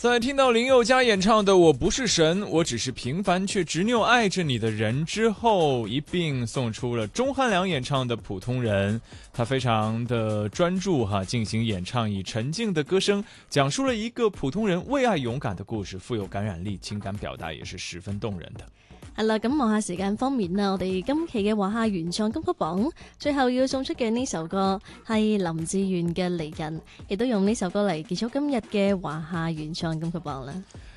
在听到林宥嘉演唱的《我不是神，我只是平凡却执拗爱着你的人》之后，一并送出了钟汉良演唱的《普通人》。他非常的专注进行演唱，以沉静的歌声讲述了一个普通人为爱勇敢的故事，富有感染力，情感表达也是十分动人的。 係啦，咁望下時間方面啦，我哋今期嘅華夏原創金曲榜最後要送出嘅呢首歌係林志炫嘅《離人》，亦都用呢首歌嚟結束今日嘅華夏原創金曲榜啦。